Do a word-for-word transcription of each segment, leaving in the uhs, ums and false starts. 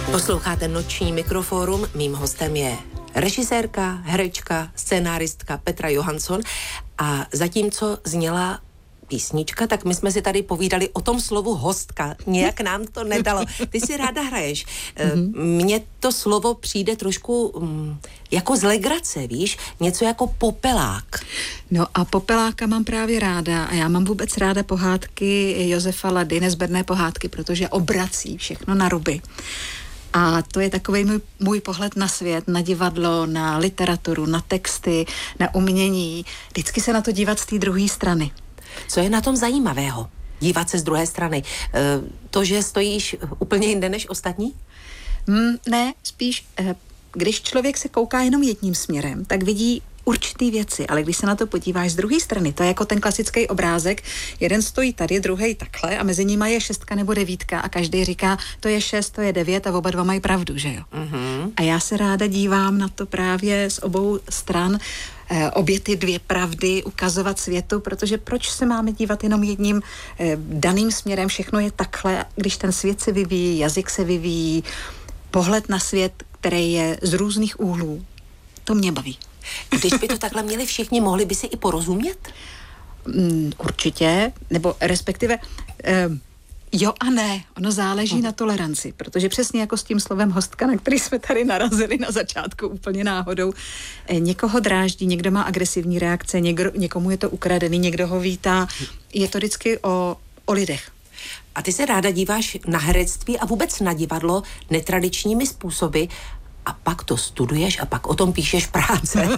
Posloucháte Noční mikrofórum, mým hostem je režisérka, herečka, scénáristka Petra Johansson a zatímco zněla písnička, tak my jsme si tady povídali o tom slovu hostka. Nějak nám to nedalo. Ty si ráda hraješ. Mně to slovo přijde trošku mm, jako z legrace, víš? Něco jako popelák. No a popeláka mám právě ráda a já mám vůbec ráda pohádky Josefa Lady, nezbedné pohádky, protože obrací všechno na ruby. A to je takový můj, můj pohled na svět, na divadlo, na literaturu, na texty, na umění. Vždycky se na to dívat z té druhé strany. Co je na tom zajímavého? Dívat se z druhé strany. E, to, že stojíš úplně jinde než ostatní? Mm, ne, spíš, eh, když člověk se kouká jenom jedním směrem, tak vidí určitý věci, ale když se na to podíváš z druhé strany, to je jako ten klasický obrázek, jeden stojí tady, druhý takhle a mezi nimi je šestka nebo devítka a každý říká, to je šest, to je devět a oba dva mají pravdu, že jo? Mm-hmm. A já se ráda dívám na to právě z obou stran, eh, obě ty dvě pravdy ukazovat světu, protože proč se máme dívat jenom jedním eh, daným směrem, všechno je takhle, když ten svět se vyvíjí, jazyk se vyvíjí, pohled na svět, který je z různých úhlů, to mě baví. Když by to takhle měli všichni, mohli by si i porozumět? Mm, určitě, nebo respektive eh, jo a ne, ono záleží hmm. na toleranci, protože přesně jako s tím slovem hostka, na který jsme tady narazili na začátku úplně náhodou, eh, někoho dráždí, někdo má agresivní reakce, někdo, někomu je to ukradený, někdo ho vítá, je to vždycky o, o lidech. A ty se ráda díváš na herectví a vůbec na divadlo netradičními způsoby, a pak to studuješ a pak o tom píšeš práce.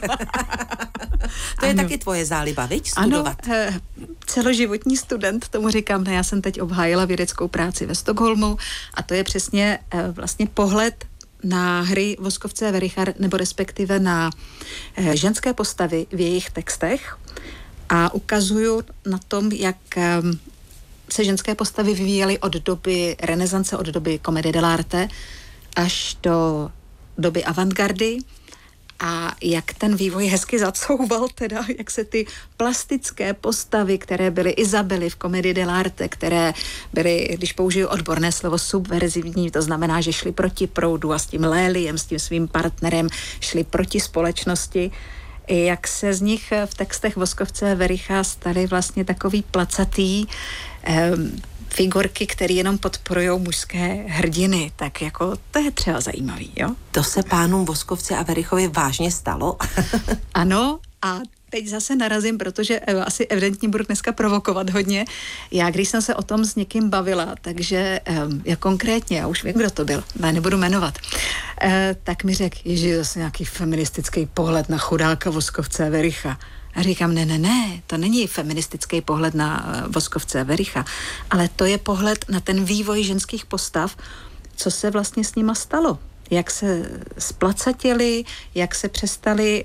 To je ano. Taky tvoje záliba, viď? Studovat. Ano, celoživotní student, tomu říkám, ne, já jsem teď obhájila vědeckou práci ve Stockholmu a to je přesně vlastně pohled na hry Voskovce a Wericha, nebo respektive na ženské postavy v jejich textech a ukazuju na tom, jak se ženské postavy vyvíjely od doby renesance, od doby Comedie dell'arte až do doby avantgardy a jak ten vývoj hezky zacouval teda, jak se ty plastické postavy, které byly Izabely v Comedii dell'arte, které byly, když použiju odborné slovo, subverzivní, to znamená, že šli proti proudu a s tím Léliem, s tím svým partnerem šli proti společnosti, jak se z nich v textech Voskovce a Wericha staly vlastně takový placatý um, figurky, které jenom podporujou mužské hrdiny, tak jako to je třeba zajímavý, jo? To se pánům Voskovci a Werichovi vážně stalo? Ano, a teď zase narazím, protože asi evidentně budu dneska provokovat hodně. Já, když jsem se o tom s někým bavila, takže já konkrétně, já už vím, kdo to byl, já nebudu jmenovat, tak mi řekl, ježi, zase nějaký feministický pohled na chudáka Voskovce a Wericha. A říkám, ne, ne, ne, to není feministický pohled na Voskovce a Wericha, ale to je pohled na ten vývoj ženských postav, co se vlastně s nima stalo. Jak se splacatili, jak se přestali,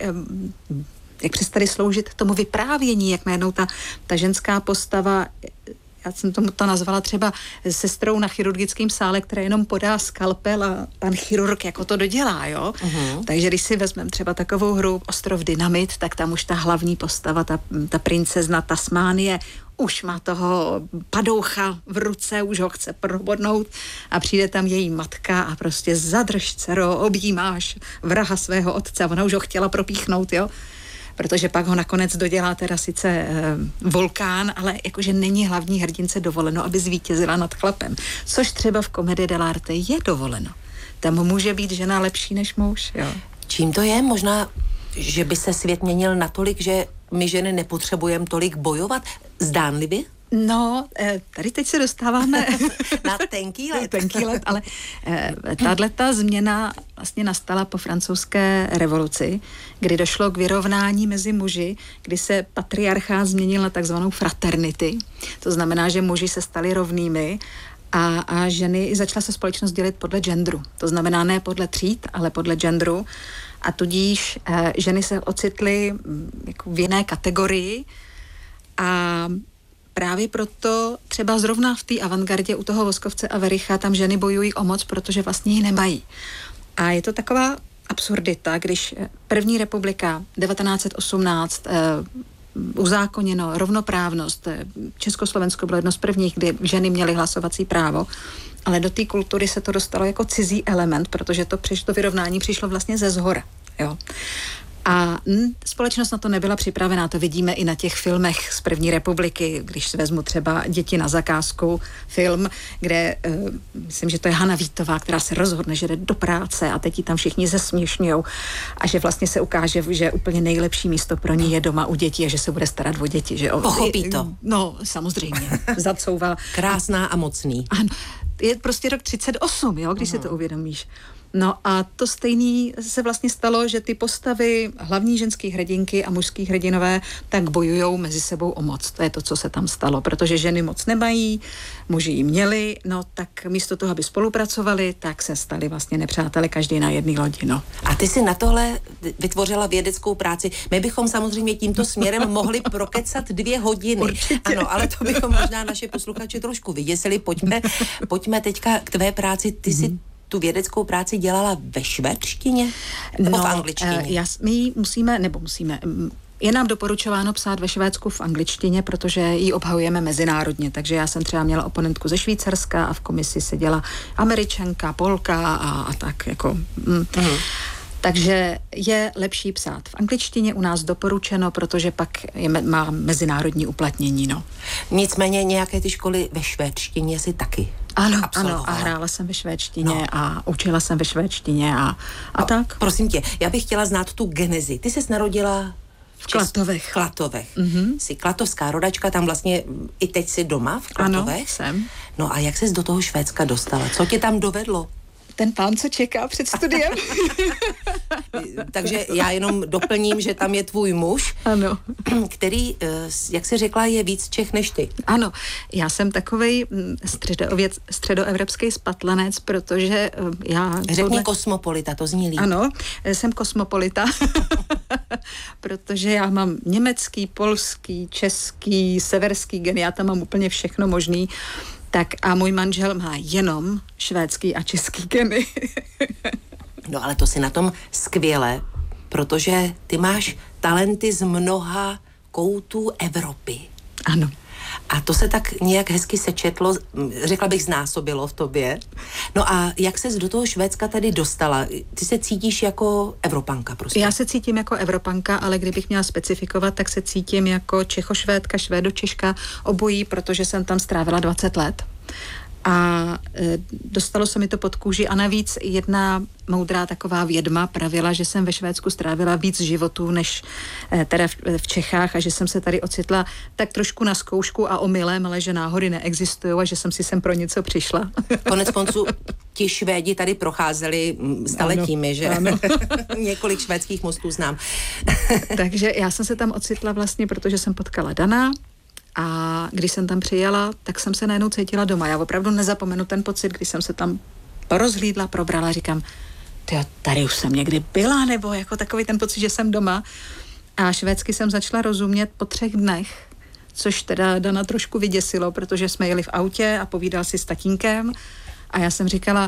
jak přestali sloužit tomu vyprávění, jak najednou ta, ta ženská postava, já jsem tomu to nazvala třeba sestrou na chirurgickém sále, která jenom podá skalpel a pan chirurg jako to dodělá, jo. Uh-huh. Takže když si vezmeme třeba takovou hru Ostrov Dynamit, tak tam už ta hlavní postava, ta, ta princezna Tasmánie, už má toho padoucha v ruce, už ho chce probodnout a přijde tam její matka a prostě zadrž, dcero, objímáš vraha svého otce a ona už ho chtěla propíchnout, jo. Protože pak ho nakonec dodělá teda sice e, vulkán, ale jakože není hlavní hrdince dovoleno, aby zvítězila nad chlapem. Což třeba v Comedii dell'arte je dovoleno. Tam může být žena lepší než muž, jo. Čím to je? Možná, že by se svět měnil natolik, že my ženy nepotřebujeme tolik bojovat? Zdánlivě? No, tady teď se dostáváme na tenký let. tenký let, ale tato změna vlastně nastala po francouzské revoluci, kdy došlo k vyrovnání mezi muži, kdy se patriarchát změnil na takzvanou fraternity. To znamená, že muži se stali rovnými a, a ženy začala se společnost dělit podle genderu. To znamená ne podle tříd, ale podle genderu. A tudíž eh, ženy se ocitly jako v jiné kategorii a právě proto třeba zrovna v té avantgardě u toho Voskovce a Wericha tam ženy bojují o moc, protože vlastně ji nemají. A je to taková absurdita, když první republika devatenáct set osmnáct eh, uzákoněno rovnoprávnost, Československo bylo jedno z prvních, kdy ženy měly hlasovací právo ale do té kultury se to dostalo jako cizí element, protože to, přišlo, to vyrovnání přišlo vlastně ze zhora. Jo. A hm, společnost na to nebyla připravená, to vidíme i na těch filmech z první republiky, když si vezmu třeba Děti na zakázku, film, kde, uh, myslím, že to je Hana Vítová, která se rozhodne, že jde do práce a teď ji tam všichni zesměšňujou a že vlastně se ukáže, že úplně nejlepší místo pro ní je doma u dětí a že se bude starat o děti. Že Pochopí to. No, samozřejmě. Zacouvala. Krásná a mocný. Ano, je prostě rok třicet osm, jo, když uh-huh. si to uvědomíš. No a to stejný se vlastně stalo, že ty postavy, hlavní ženský hrdinky a mužský hrdinové, tak bojujou mezi sebou o moc. To je to, co se tam stalo, protože ženy moc nemají, muži ji měli, no tak místo toho, aby spolupracovali, tak se stali vlastně nepřáteli, každý na jedné lodi, no. A ty si na tohle vytvořila vědeckou práci. My bychom samozřejmě tímto směrem mohli prokecat dvě hodiny. Určitě. Ano, ale to bychom možná naše posluchače trošku vyděsili. Pojďme, pojďme teďka k tvé práci. Ty mm-hmm. si tu vědeckou práci dělala ve švédštině nebo no, v angličtině? Já, my musíme, nebo musíme, je nám doporučováno psát ve Švédsku v angličtině, protože ji obhajujeme mezinárodně, takže já jsem třeba měla oponentku ze Švýcarska a v komisi seděla Američanka, Polka a, a tak jako... Mm. Mm. Takže je lepší psát v angličtině, u nás doporučeno, protože pak je, má mezinárodní uplatnění, no. Nicméně nějaké ty školy ve švédštině si taky Ano, absolvovala. ano, a hrála jsem ve švédštině No. a učila jsem ve švédštině a, a no, tak. Prosím tě, já bych chtěla znát tu genezi. Ty ses narodila v Klatovech. V Klatovech. Mm-hmm. Jsi klatovská rodačka, tam vlastně i teď jsi doma v Klatovech. Ano, jsem. No a jak ses do toho Švédska dostala? Co tě tam dovedlo? Ten pán, co čeká před studiem. Takže já jenom doplním, že tam je tvůj muž, Ano. který, jak jsi řekla, je víc Čech než ty. Ano, já jsem takovej středověc, středoevropský spatlanec, protože já... Řekni podle... kosmopolita, to zní líp. Ano, jsem kosmopolita, protože já mám německý, polský, český, severský gen, já tam mám úplně všechno možný. Tak a můj manžel má jenom švédský a český geny. No ale to si na tom skvěle, protože ty máš talenty z mnoha koutů Evropy. Ano. A to se tak nějak hezky sečetlo, řekla bych znásobilo v tobě. No a jak ses do toho Švédska tady dostala? Ty se cítíš jako Evropanka prostě? Já se cítím jako Evropanka, ale kdybych měla specifikovat, tak se cítím jako Čechošvédka, Švédočeška, obojí, protože jsem tam strávila dvacet let. A e, dostalo se mi to pod kůži a navíc jedna moudrá taková vědma pravila, že jsem ve Švédsku strávila víc životů než e, teda v, v Čechách a že jsem se tady ocitla tak trošku na zkoušku a omylem, ale že náhody neexistují a že jsem si sem pro něco přišla. Konec konců ti Švédi tady procházeli staletími, ano, že? Ano. Několik švédských mostů znám. Takže já jsem se tam ocitla vlastně, protože jsem potkala Dana. A když jsem tam přijela, tak jsem se najednou cítila doma. Já opravdu nezapomenu ten pocit, když jsem se tam rozhlídla, probrala, říkám, tyjo, tady už jsem někdy byla, nebo jako takový ten pocit, že jsem doma. A švédsky jsem začala rozumět po třech dnech, což teda Dana trošku vyděsilo, protože jsme jeli v autě a povídal si s tatínkem a já jsem říkala,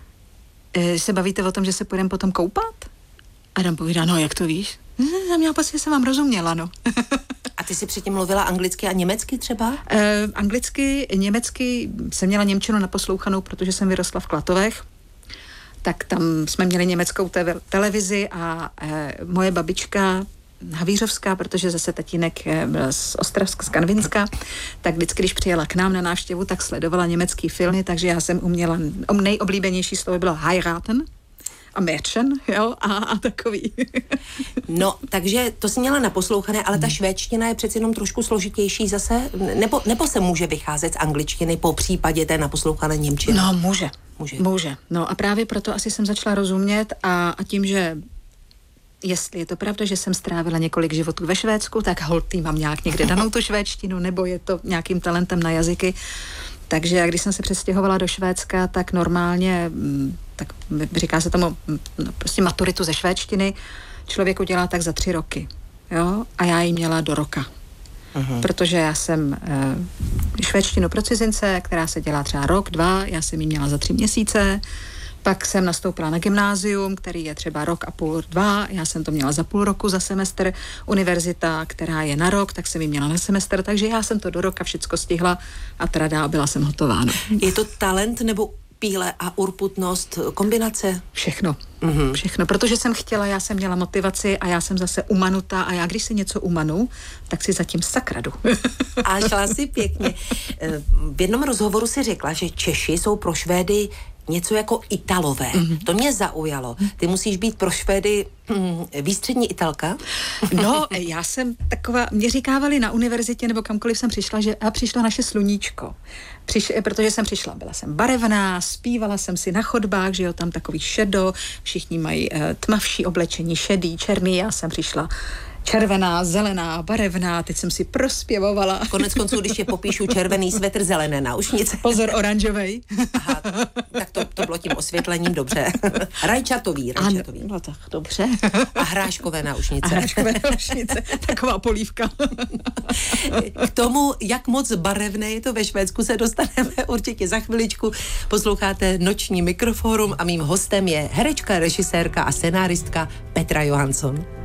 e, se bavíte o tom, že se půjdeme potom koupat? A Dan povídá, no jak to víš? Já měla pocit, že jsem vám rozuměla, no. A ty jsi předtím mluvila anglicky a německy třeba? E, anglicky, německy jsem měla němčinu naposlouchanou, protože jsem vyrostla v Klatovech. Tak tam jsme měli německou te- televizi a e, moje babička Havířovská, protože zase tatínek byl z Ostravska, z Kanvinska, tak vždycky, když přijela k nám na návštěvu, tak sledovala německý filmy, takže já jsem uměla, nejoblíbenější slovo bylo heiraten, a Mädchen, jo, a, a takový. No, takže to jsi měla naposlouchané, ale ta švédština je přeci jenom trošku složitější zase, nebo, nebo se může vycházet z angličtiny po případě té naposlouchané němčiny? No, může. Může. Může. No a právě proto asi jsem začala rozumět a, a tím, že jestli je to pravda, že jsem strávila několik životů ve Švédsku, tak holt tým mám nějak někde danou tu švédštinu, nebo je to nějakým talentem na jazyky. Takže když jsem se přestěhovala do Švédska, tak normálně, tak říká se tomu no, prostě maturitu ze švédštiny, člověk udělá tak za tři roky. Jo? A já ji měla do roka. Uhum. Protože já jsem e, švédštinu pro cizince, která se dělá třeba rok, dva, já jsem ji měla za tři měsíce, pak jsem nastoupila na gymnázium, který je třeba rok a půl, dva, já jsem to měla za půl roku, za semestr, univerzita, která je na rok, tak jsem ji měla na semestr, takže já jsem to do roka všecko stihla a teda byla jsem hotová. No. Je to talent nebo píle a urputnost, kombinace? Všechno. Mm-hmm. Všechno, protože jsem chtěla, já jsem měla motivaci a já jsem zase umanutá a já, když si něco umanu, tak si zatím sakra jdu. A šla si pěkně. V jednom rozhovoru si řekla, že Češi jsou pro Švédy něco jako Italové. Mm-hmm. To mě zaujalo. Ty musíš být pro Švédy mm, výstřední Italka? No, já jsem taková, mě říkávali na univerzitě nebo kamkoliv jsem přišla, že a přišlo naše sluníčko. Přiš, protože jsem přišla, byla jsem barevná, zpívala jsem si na chodbách, že jo, tam takový šedo, všichni mají uh, tmavší oblečení, šedý, černý, já jsem přišla červená, zelená, barevná, teď jsem si prospěvovala. Konec konců, když je popíšu červený svetr, zelené náušnice. Pozor, oranžovej. Aha, tak to, to bylo tím osvětlením, dobře. Rajčatový, rajčatový. No tak, dobře. A hráškové náušnice. A hráškové náušnice, taková polívka. K tomu, jak moc barevné je to ve Švédsku, se dostaneme určitě za chviličku. Posloucháte Noční mikrofórum a mým hostem je herečka, režisérka a scenáristka Petra Johansson.